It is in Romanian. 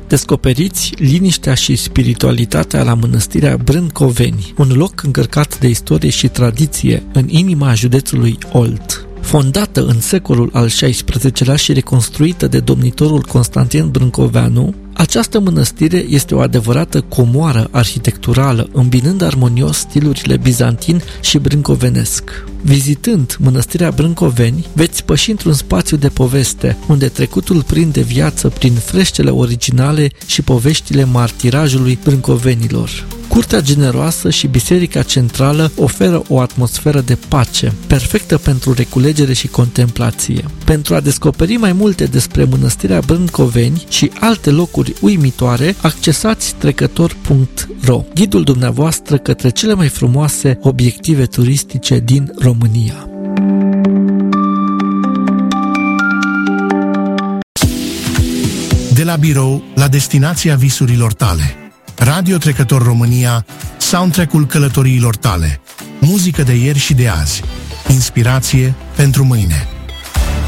Descoperiți liniștea și spiritualitatea la mănăstirea Brâncoveni, un loc încărcat de istorie și tradiție în inima județului Olt. Fondată în secolul al XVI-lea și reconstruită de domnitorul Constantin Brâncoveanu, această mănăstire este o adevărată comoară arhitecturală, îmbinând armonios stilurile bizantin și brâncovenesc. Vizitând mănăstirea Brâncoveni, veți păși într-un spațiu de poveste, unde trecutul prinde viață prin freștele originale și poveștile martirajului brâncovenilor. Curtea generoasă și biserica centrală oferă o atmosferă de pace, perfectă pentru reculegere și contemplație. Pentru a descoperi mai multe despre mănăstirea Brâncoveni și alte locuri uimitoare, accesați trecător.ro, ghidul dumneavoastră către cele mai frumoase obiective turistice din România. De la birou la destinația visurilor tale. Radio Trecător România, soundtrack-ul călătoriilor tale. Muzică de ieri și de azi. Inspirație pentru mâine.